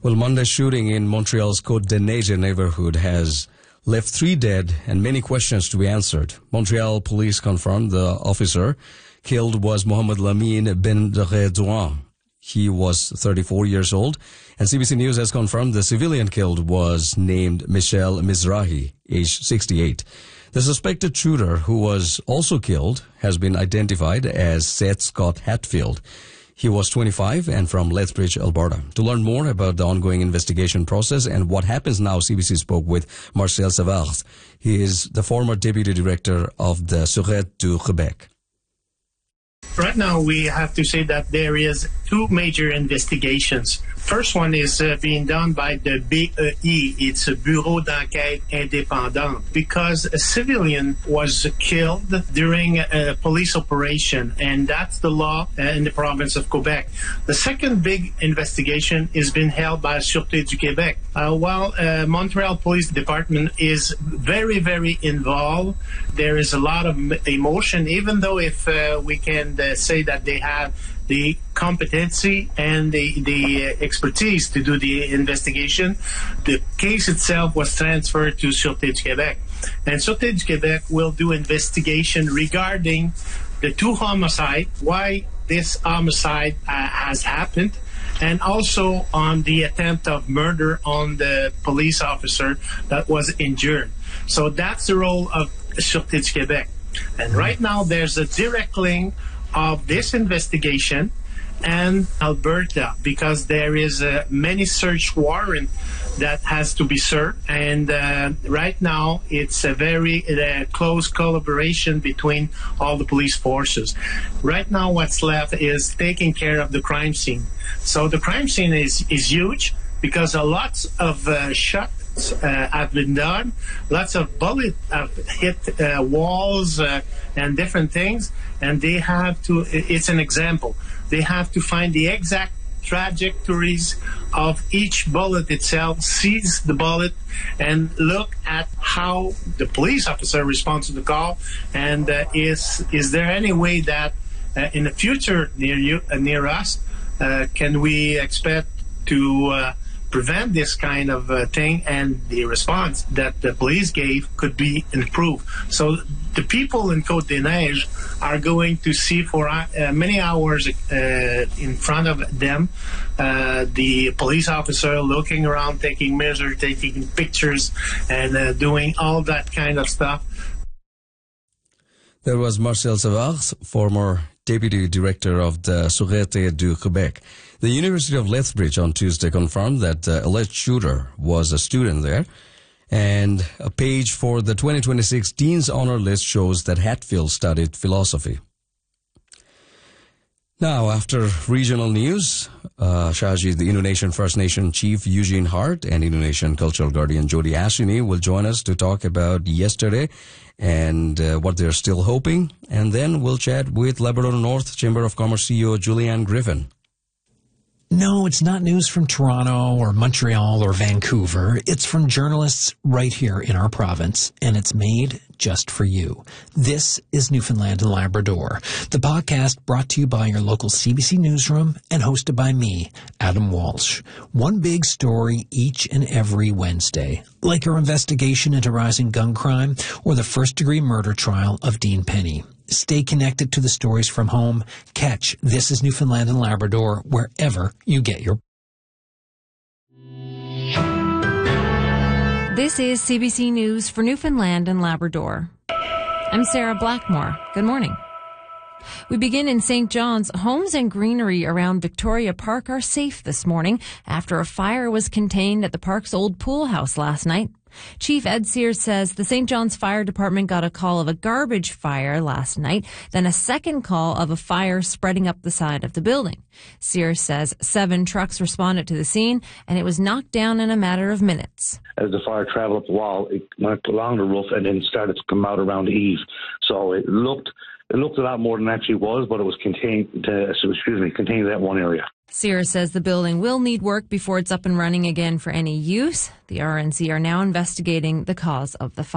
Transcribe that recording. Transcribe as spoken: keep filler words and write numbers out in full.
Well, Monday's shooting in Montreal's Côte-des-Neiges neighborhood has left three dead and many questions to be answered. Montreal police confirmed the officer killed was Mohamed Lamine Ben-Redouan. He was thirty-four years old, and C B C News has confirmed the civilian killed was named Michel Mizrahi, aged sixty-eight. The suspected shooter, who was also killed, has been identified as Seth Scott Hatfield. He was twenty-five and from Lethbridge, Alberta. To learn more about the ongoing investigation process and what happens now, C B C spoke with Marcel Savard. He is the former deputy director of the Sûreté du Québec. Right now, we have to say that there is two major investigations. First one is uh, being done by the B E I. It's a Bureau d'enquête indépendant, because a civilian was killed during a police operation, and that's the law uh, in the province of Quebec. The second big investigation is being held by Sûreté du Québec. Uh, while uh, Montreal Police Department is very, very involved, there is a lot of emotion, even though if uh, we can uh, say that they have the competency and the, the uh, expertise to do the investigation, the case itself was transferred to Sûreté du Québec. And Sûreté du Québec will do investigation regarding the two homicides, why this homicide uh, has happened, and also on the attempt of murder on the police officer that was injured. So that's the role of Sûreté du Québec. And right now there's a direct link of this investigation and Alberta, because there is a many search warrant that has to be served, and uh, right now it's a very uh, close collaboration between all the police forces. Right now what's left is taking care of the crime scene. So the crime scene is, is huge, because a lot of uh, shots Uh, have been done. Lots of bullets have hit uh, walls uh, and different things, and they have to, it's an example, they have to find the exact trajectories of each bullet itself, seize the bullet, and look at how the police officer responds to the call, and uh, is is there any way that uh, in the future near you, uh, near us, uh, can we expect to uh, prevent this kind of uh, thing, and the response that the police gave could be improved. So the people in Côte-des-Neiges are going to see for uh, many hours uh, in front of them uh, the police officer looking around, taking measures, taking pictures, and uh, doing all that kind of stuff. There was Marcel Savard, former deputy director of the Sûreté du Québec. The University of Lethbridge on Tuesday confirmed that the alleged shooter was a student there, and a page for the twenty twenty-six Dean's Honor List shows that Hatfield studied philosophy. Now, after regional news, uh, Shaji, the Indonesian First Nation Chief Eugene Hart and Indonesian Cultural Guardian Jody Ashini will join us to talk about yesterday and uh, what they're still hoping. And then we'll chat with Labrador North Chamber of Commerce C E O Julianne Griffin. No, it's not news from Toronto or Montreal or Vancouver. It's from journalists right here in our province, and it's made just for you. This is Newfoundland and Labrador, the podcast brought to you by your local C B C newsroom and hosted by me, Adam Walsh. One big story each and every Wednesday, like our investigation into rising gun crime or the first-degree murder trial of Dean Penny. Stay connected to the stories from home. Catch This is Newfoundland and Labrador wherever you get your... This is C B C News for Newfoundland and Labrador. I'm Sarah Blackmore. Good morning. We begin in Saint John's. Homes and greenery around Victoria Park are safe this morning after a fire was contained at the park's old pool house last night. Chief Ed Sears says the Saint John's Fire Department got a call of a garbage fire last night, then a second call of a fire spreading up the side of the building. Sears says seven trucks responded to the scene, and it was knocked down in a matter of minutes. As the fire traveled up the wall, it went along the roof and then started to come out around the eave. So it looked it looked a lot more than it actually was, but it was contained to, excuse me, contained to that one area. Sears says the building will need work before it's up and running again for any use. The R N C are now investigating the cause of the fire.